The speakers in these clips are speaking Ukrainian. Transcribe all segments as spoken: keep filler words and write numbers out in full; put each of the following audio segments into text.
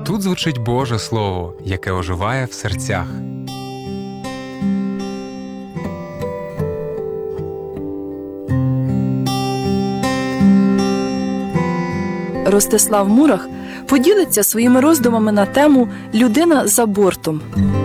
Тут звучить Боже Слово, яке оживає в серцях. Ростислав Мурах поділиться своїми роздумами на тему «Людина за бортом».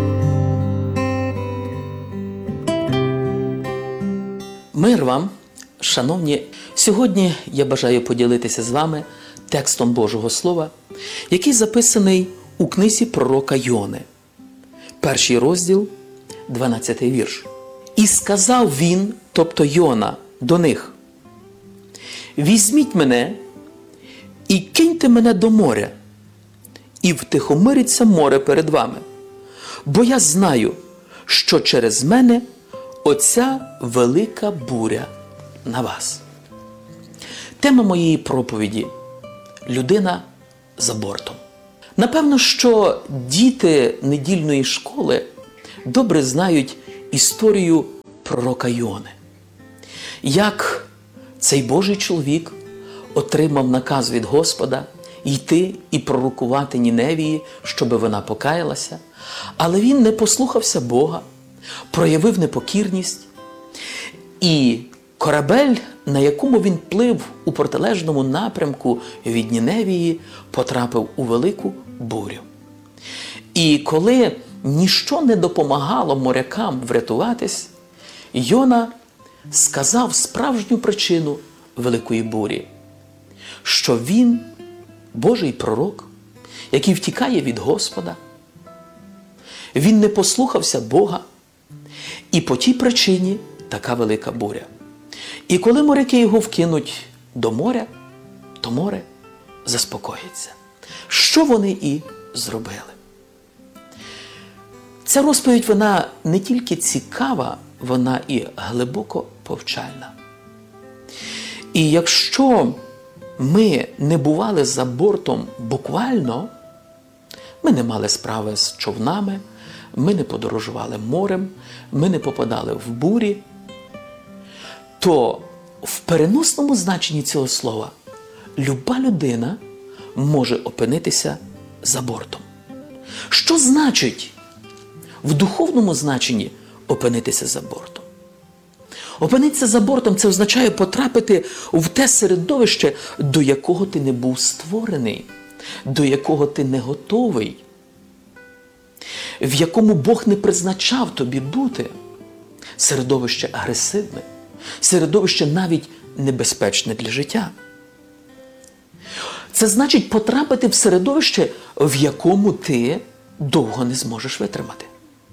Мир вам, шановні! Сьогодні я бажаю поділитися з вами текстом Божого Слова, який записаний у книзі пророка Йони. Перший розділ, дванадцятий вірш. «І сказав він, тобто Йона, до них: візьміть мене і киньте мене до моря, і втихомириться море перед вами, бо я знаю, що через мене оця велика буря на вас». Тема моєї проповіді – людина за бортом. Напевно, що діти недільної школи добре знають історію пророка Йони. Як цей Божий чоловік отримав наказ від Господа йти і пророкувати Ніневії, щоби вона покаялася, але він не послухався Бога, проявив непокірність, і корабель, на якому він плив у протилежному напрямку від Ніневії, потрапив у велику бурю. І коли ніщо не допомагало морякам врятуватись, Йона сказав справжню причину великої бурі, що він Божий пророк, який втікає від Господа, він не послухався Бога, і по тій причині така велика буря. І коли моряки його вкинуть до моря, то море заспокоїться. Що вони і зробили. Ця розповідь, вона не тільки цікава, вона і глибоко повчальна. І якщо ми не бували за бортом буквально, ми не мали справи з човнами, ми не подорожували морем, ми не попадали в бурі, то в переносному значенні цього слова люба людина може опинитися за бортом. Що значить в духовному значенні опинитися за бортом? Опинитися за бортом – це означає потрапити в те середовище, до якого ти не був створений, до якого ти не готовий, в якому Бог не призначав тобі бути. Середовище агресивне, середовище навіть небезпечне для життя. Це значить потрапити в середовище, в якому ти довго не зможеш витримати.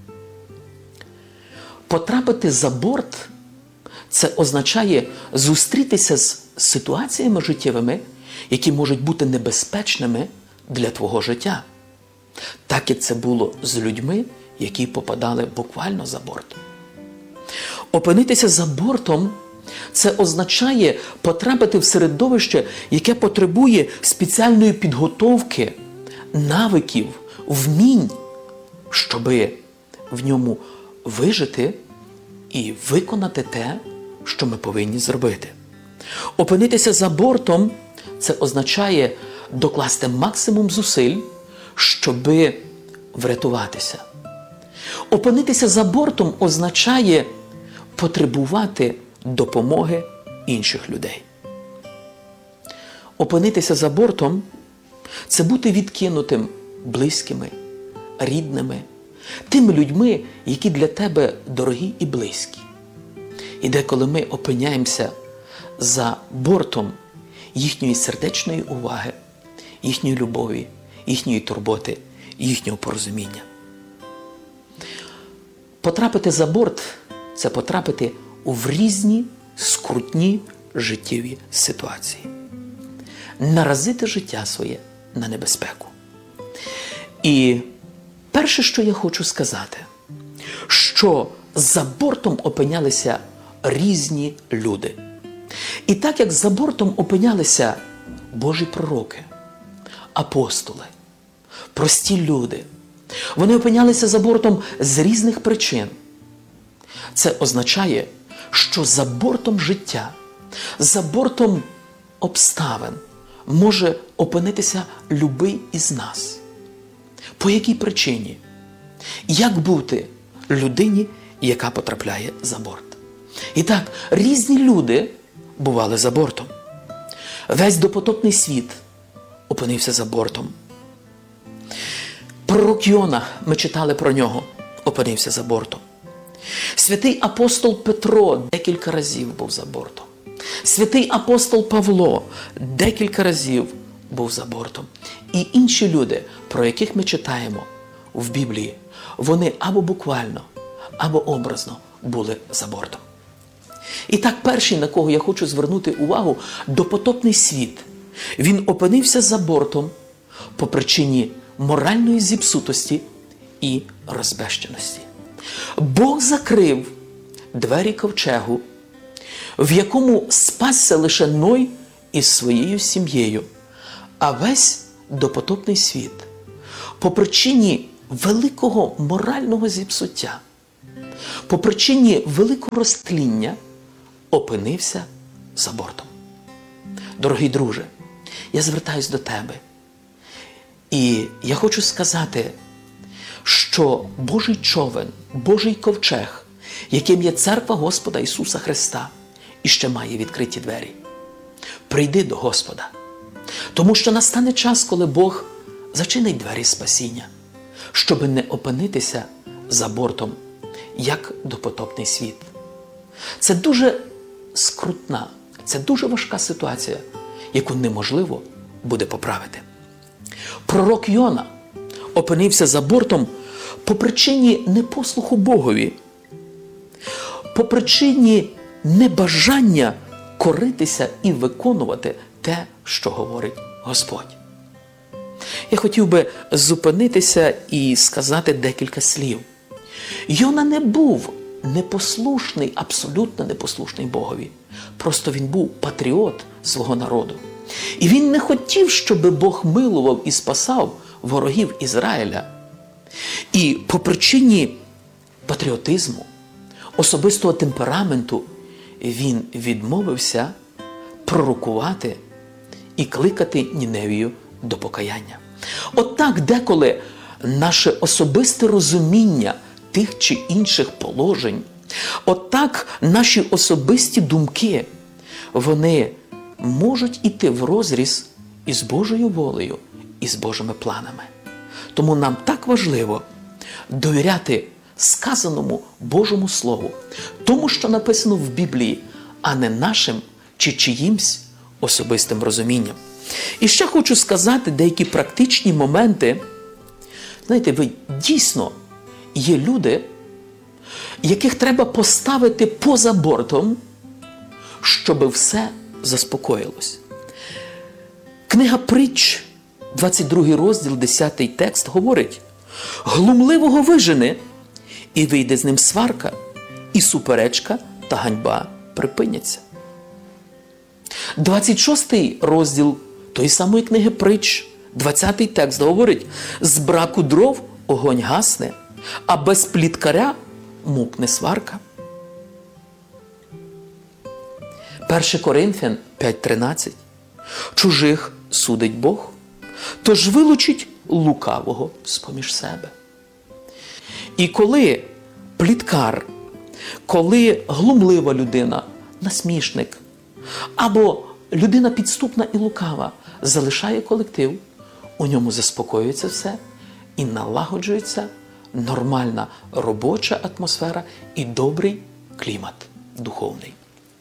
Потрапити за борт – це означає зустрітися з ситуаціями життєвими, які можуть бути небезпечними для твого життя. Так як це було з людьми, які попадали буквально за борт. Опинитися за бортом – це означає потрапити в середовище, яке потребує спеціальної підготовки, навиків, вмінь, щоби в ньому вижити і виконати те, що ми повинні зробити. Опинитися за бортом – це означає докласти максимум зусиль, щоби врятуватися. Опинитися за бортом означає потребувати допомоги інших людей. Опинитися за бортом – це бути відкинутим близькими, рідними, тими людьми, які для тебе дорогі і близькі. І деколи ми опиняємося за бортом їхньої сердечної уваги, їхньої любові, їхньої турботи, їхнього порозуміння. Потрапити за борт – це потрапити в різні скрутні життєві ситуації. Наразити життя своє на небезпеку. І перше, що я хочу сказати, що за бортом опинялися різні люди. І так як за бортом опинялися Божі пророки, апостоли, прості люди, вони опинялися за бортом з різних причин. Це означає, що за бортом життя, за бортом обставин може опинитися любий із нас. По якій причині? Як бути людині, яка потрапляє за борт? І так, різні люди бували за бортом. Весь допотопний світ опинився за бортом. Пророк Йона, ми читали про нього, опинився за бортом. Святий апостол Петро декілька разів був за бортом. Святий апостол Павло декілька разів був за бортом. І інші люди, про яких ми читаємо в Біблії, вони або буквально, або образно були за бортом. І так, перший, на кого я хочу звернути увагу, допотопний світ. Він опинився за бортом по причині моральної зіпсутості і розбещеності. Бог закрив двері ковчегу, в якому спасся лише Ной із своєю сім'єю, а весь допотопний світ по причині великого морального зіпсуття, по причині великого розтління опинився за бортом. Дорогий друже, я звертаюсь до тебе. І я хочу сказати, що Божий човен, Божий ковчег, яким є церква Господа Ісуса Христа, іще має відкриті двері. Прийди до Господа. Тому що настане час, коли Бог зачинить двері спасіння, щоби не опинитися за бортом, як допотопний світ. Це дуже скрутна, це дуже важка ситуація, яку неможливо буде поправити. Пророк Йона опинився за бортом по причині непослуху Богові, по причині небажання коритися і виконувати те, що говорить Господь. Я хотів би зупинитися і сказати декілька слів. Йона не був непослушний, абсолютно непослушний Богові. Просто він був патріот свого народу. І він не хотів, щоб Бог милував і спасав ворогів Ізраїля. І по причині патріотизму, особистого темпераменту, він відмовився пророкувати і кликати Ніневію до покаяння. От так деколи наше особисте розуміння тих чи інших положень, от так наші особисті думки, вони можуть іти врозріз із Божою волею, і з Божими планами. Тому нам так важливо довіряти сказаному Божому Слову, тому, що написано в Біблії, а не нашим чи чиїмсь особистим розумінням. І ще хочу сказати деякі практичні моменти. Знаєте, ви дійсно є люди, яких треба поставити поза бортом, щоб все заспокоїлось. Книга Притч, двадцять другий розділ, десятий текст говорить: «Глумливого вижени, і вийде з ним сварка, і суперечка та ганьба припиняться». двадцять шостий розділ тої самої книги Притч, двадцятий текст говорить: «З браку дров огонь гасне, а без пліткаря мукне сварка». перше Коринфян п'ять тринадцять. «Чужих судить Бог, тож вилучить лукавого з-поміж себе». І коли пліткар, коли глумлива людина, насмішник, або людина підступна і лукава залишає колектив, у ньому заспокоюється все і налагоджується нормальна робоча атмосфера і добрий клімат духовний.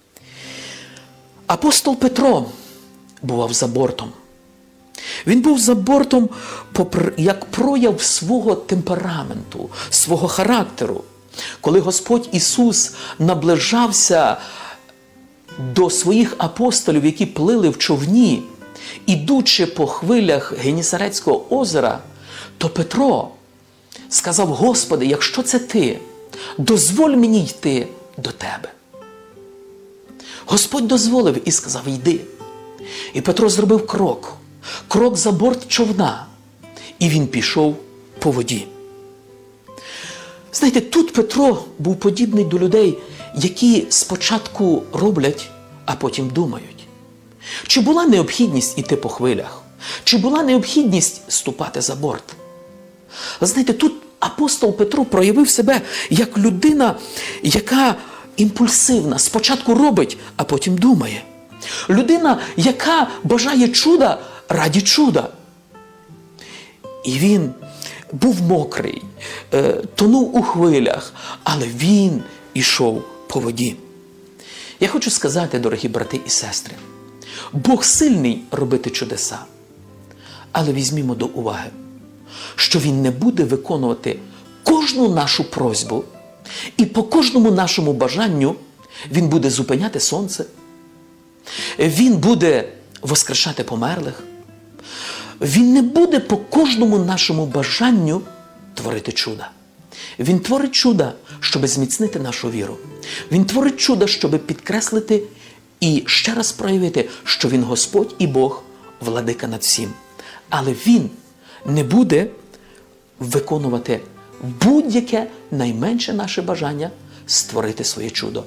Апостол Петро бував за бортом. Він був за бортом як прояв свого темпераменту, свого характеру. Коли Господь Ісус наближався до своїх апостолів, які плили в човні, ідучи по хвилях Генісарецького озера, то Петро сказав: «Господи, якщо це Ти, дозволь мені йти до Тебе». Господь дозволив і сказав: «Йди». І Петро зробив крок, крок за борт човна, і він пішов по воді. Знаєте, тут Петро був подібний до людей, які спочатку роблять, а потім думають. Чи була необхідність іти по хвилях? Чи була необхідність ступати за борт? Знаєте, тут апостол Петро проявив себе як людина, яка імпульсивна, спочатку робить, а потім думає. Людина, яка бажає чуда раді чуда. І він був мокрий, тонув у хвилях, але він ішов по воді. Я хочу сказати, дорогі брати і сестри, Бог сильний робити чудеса, але візьмімо до уваги, що Він не буде виконувати кожну нашу просьбу, і по кожному нашому бажанню Він буде зупиняти сонце, Він буде воскрешати померлих, Він не буде по кожному нашому бажанню творити чуда. Він творить чуда, щоб зміцнити нашу віру. Він творить чуда, щоб підкреслити і ще раз проявити, що Він Господь і Бог, владика над всім. Але Він не буде виконувати будь-яке найменше наше бажання створити своє чудо.